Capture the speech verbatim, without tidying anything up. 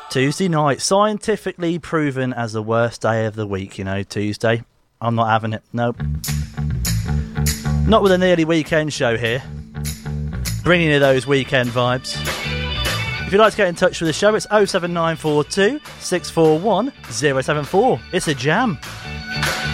Tuesday night, scientifically proven as the worst day of the week, you know, Tuesday. I'm not having it, nope. Not with a nearly weekend show here. Bringing you those weekend vibes. If you'd like to get in touch with the show, it's oh seven nine four two, six four one, oh seven four. It's a jam.